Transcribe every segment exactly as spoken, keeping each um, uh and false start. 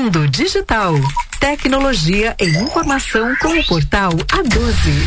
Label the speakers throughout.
Speaker 1: Mundo Digital. Tecnologia e informação com o portal A doze.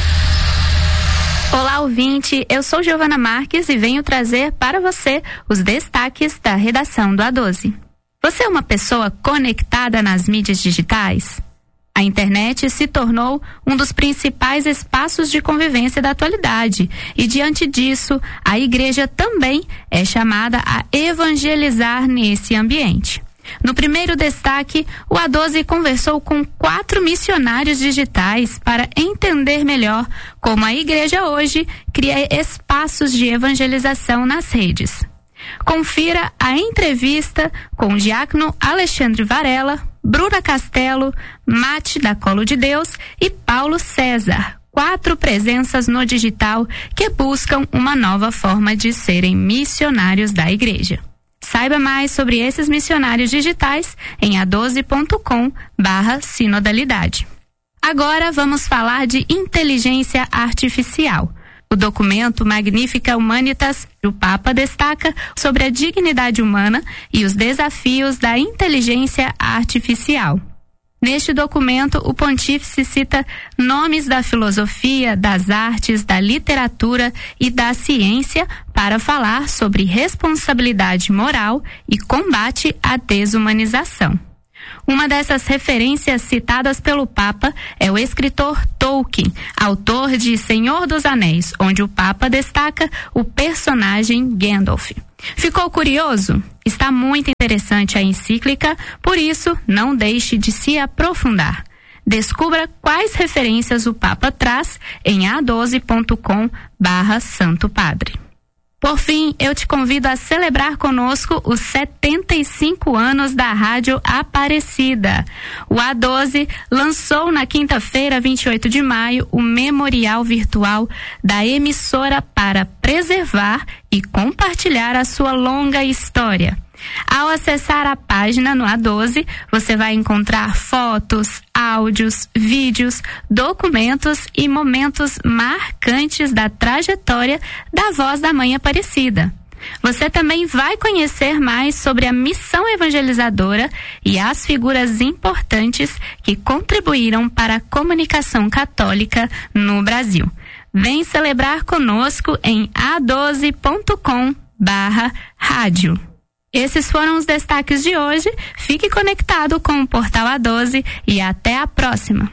Speaker 2: Olá, ouvinte, eu sou Giovana Marques e venho trazer para você os destaques da redação do A doze. Você é uma pessoa conectada nas mídias digitais? A internet se tornou um dos principais espaços de convivência da atualidade e, diante disso, a igreja também é chamada a evangelizar nesse ambiente. No primeiro destaque, o A doze conversou com quatro missionários digitais para entender melhor como a igreja hoje cria espaços de evangelização nas redes. Confira a entrevista com o diácono Alexandre Varela, Bruna Castelo, Mate da Colo de Deus e Paulo César. Quatro presenças no digital que buscam uma nova forma de serem missionários da igreja. Saiba mais sobre esses missionários digitais em a doze ponto com barra sinodalidade. Agora vamos falar de inteligência artificial. O documento Magnifica Humanitas, o Papa destaca sobre a dignidade humana e os desafios da inteligência artificial. Neste documento, o pontífice cita nomes da filosofia, das artes, da literatura e da ciência para falar sobre responsabilidade moral e combate à desumanização. Uma dessas referências citadas pelo Papa é o escritor Tolkien, autor de Senhor dos Anéis, onde o Papa destaca o personagem Gandalf. Ficou curioso? Está muito interessante a encíclica, por isso não deixe de se aprofundar. Descubra quais referências o Papa traz em a doze ponto com barra Santo Padre. Por fim, eu te convido a celebrar conosco os setenta e cinco anos da Rádio Aparecida. O A doze lançou na quinta-feira, vinte e oito de maio, o memorial virtual da emissora para preservar e compartilhar a sua longa história. Ao acessar a página no A doze, você vai encontrar fotos, áudios, vídeos, documentos e momentos marcantes da trajetória da Voz da Mãe Aparecida. Você também vai conhecer mais sobre a missão evangelizadora e as figuras importantes que contribuíram para a comunicação católica no Brasil. Vem celebrar conosco em a doze ponto com barra rádio. Esses foram os destaques de hoje. Fique conectado com o Portal A doze e até a próxima.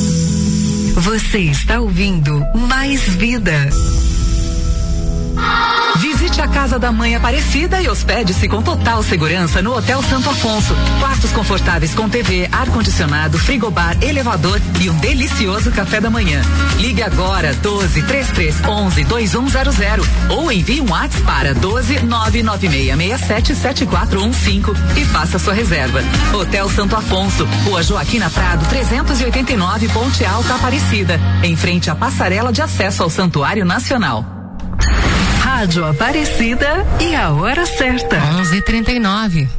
Speaker 1: Você está ouvindo Mais Vida. Visite a Casa da Mãe Aparecida e hospede-se com total segurança no Hotel Santo Afonso. Quartos confortáveis com T V, ar-condicionado, frigobar, elevador e um delicioso café da manhã. Ligue agora doze, trinta e três, onze, vinte e um zero zero ou envie um WhatsApp para doze, nove nove seis seis sete, sete quatro um cinco e faça sua reserva. Hotel Santo Afonso, Rua Joaquina Prado, trezentos e oitenta e nove, Ponte Alta, Aparecida, em frente à passarela de acesso ao Santuário Nacional. Rádio Aparecida e a hora certa.
Speaker 3: onze e trinta e nove.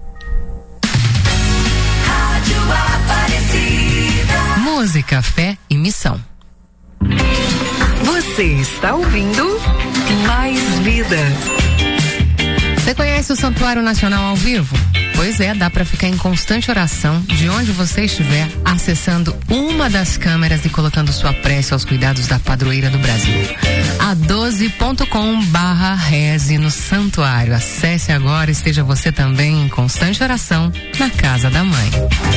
Speaker 1: Rádio Aparecida.
Speaker 3: Música, fé e missão.
Speaker 1: Você está ouvindo Mais Vida.
Speaker 3: Você conhece o Santuário Nacional ao vivo? Pois é, dá para ficar em constante oração de onde você estiver, acessando uma das câmeras e colocando sua prece aos cuidados da padroeira do Brasil. a doze ponto com barra reze no santuário. Acesse agora e esteja você também em constante oração na Casa da Mãe.